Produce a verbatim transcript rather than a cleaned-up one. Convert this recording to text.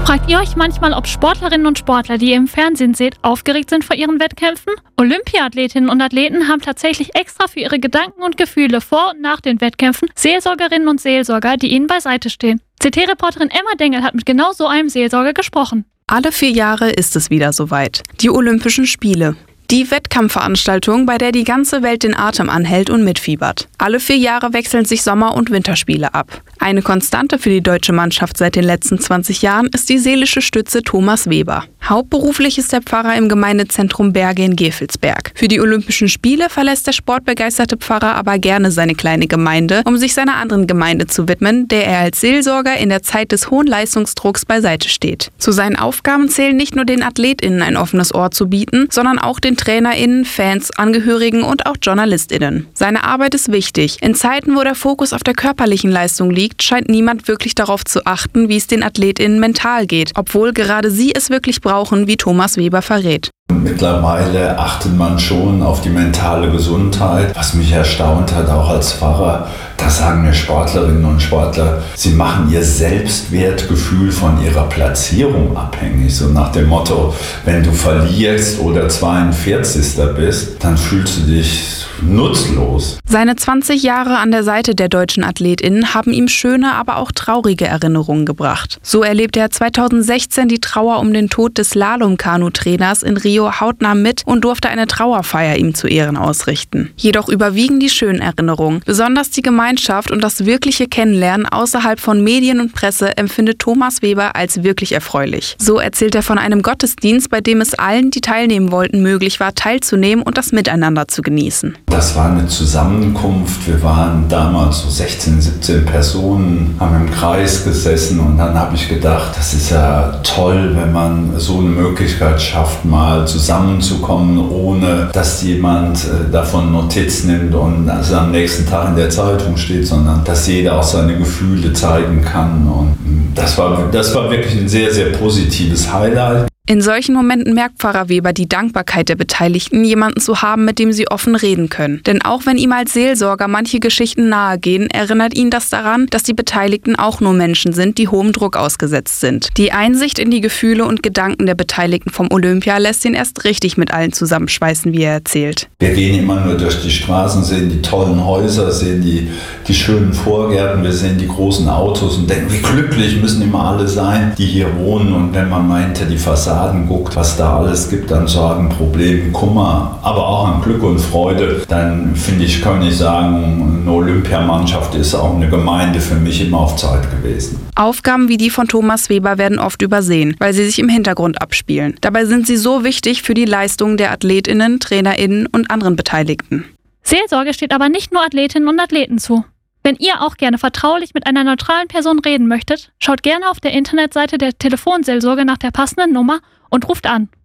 Fragt ihr euch manchmal, ob Sportlerinnen und Sportler, die ihr im Fernsehen seht, aufgeregt sind vor ihren Wettkämpfen? Olympiathletinnen und Athleten haben tatsächlich extra für ihre Gedanken und Gefühle vor und nach den Wettkämpfen Seelsorgerinnen und Seelsorger, die ihnen beiseite stehen. C T-Reporterin Emma Dengel hat mit genau so einem Seelsorger gesprochen. Alle vier Jahre ist es wieder soweit. Die Olympischen Spiele. Die Wettkampfveranstaltung, bei der die ganze Welt den Atem anhält und mitfiebert. Alle vier Jahre wechseln sich Sommer- und Winterspiele ab. Eine Konstante für die deutsche Mannschaft seit den letzten zwanzig Jahren ist die seelische Stütze Thomas Weber. Hauptberuflich ist der Pfarrer im Gemeindezentrum Berge in Gevelsberg. Für die Olympischen Spiele verlässt der sportbegeisterte Pfarrer aber gerne seine kleine Gemeinde, um sich seiner anderen Gemeinde zu widmen, der er als Seelsorger in der Zeit des hohen Leistungsdrucks beiseite steht. Zu seinen Aufgaben zählen nicht nur den AthletInnen ein offenes Ohr zu bieten, sondern auch den TrainerInnen, Fans, Angehörigen und auch JournalistInnen. Seine Arbeit ist wichtig. In Zeiten, wo der Fokus auf der körperlichen Leistung liegt, scheint niemand wirklich darauf zu achten, wie es den AthletInnen mental geht, obwohl gerade sie es wirklich brauchen, wie Thomas Weber verrät. Mittlerweile achtet man schon auf die mentale Gesundheit. Was mich erstaunt hat, auch als Pfarrer, da sagen mir Sportlerinnen und Sportler, sie machen ihr Selbstwertgefühl von ihrer Platzierung abhängig. So nach dem Motto, wenn du verlierst oder zweiundvierzigster bist, dann fühlst du dich nutzlos. Seine zwanzig Jahre an der Seite der deutschen AthletInnen haben ihm schöne, aber auch traurige Erinnerungen gebracht. So erlebte er zweitausendsechzehn die Trauer um den Tod des Slalom-Kanu-Trainers in Rio hautnah mit und durfte eine Trauerfeier ihm zu Ehren ausrichten. Jedoch überwiegen die schönen Erinnerungen. Besonders die Gemeinschaft und das wirkliche Kennenlernen außerhalb von Medien und Presse empfindet Thomas Weber als wirklich erfreulich. So erzählt er von einem Gottesdienst, bei dem es allen, die teilnehmen wollten, möglich war, teilzunehmen und das Miteinander zu genießen. Das war eine Zusammenkunft. Wir waren damals so sechzehn, siebzehn Personen, haben im Kreis gesessen und dann habe ich gedacht, das ist ja toll, wenn man so eine Möglichkeit schafft, mal zusammenzukommen, ohne dass jemand davon Notiz nimmt und also am nächsten Tag in der Zeitung steht, sondern dass jeder auch seine Gefühle zeigen kann. Und das war, das war wirklich ein sehr, sehr positives Highlight. In solchen Momenten merkt Pfarrer Weber die Dankbarkeit der Beteiligten, jemanden zu haben, mit dem sie offen reden können. Denn auch wenn ihm als Seelsorger manche Geschichten nahegehen, erinnert ihn das daran, dass die Beteiligten auch nur Menschen sind, die hohem Druck ausgesetzt sind. Die Einsicht in die Gefühle und Gedanken der Beteiligten vom Olympia lässt ihn erst richtig mit allen zusammenschweißen, wie er erzählt. Wir gehen immer nur durch die Straßen, sehen die tollen Häuser, sehen die, die schönen Vorgärten, wir sehen die großen Autos und denken, wie glücklich müssen immer alle sein, die hier wohnen. Und wenn man meinte, die Fassade guckt, was da alles gibt an Sorgen, Problemen, Kummer, aber auch an Glück und Freude, dann finde ich, kann ich sagen, eine Olympiamannschaft ist auch eine Gemeinde für mich immer auf Zeit gewesen. Aufgaben wie die von Thomas Weber werden oft übersehen, weil sie sich im Hintergrund abspielen. Dabei sind sie so wichtig für die Leistungen der AthletInnen, TrainerInnen und anderen Beteiligten. Seelsorge steht aber nicht nur Athletinnen und Athleten zu. Wenn ihr auch gerne vertraulich mit einer neutralen Person reden möchtet, schaut gerne auf der Internetseite der Telefonseelsorge nach der passenden Nummer und ruft an.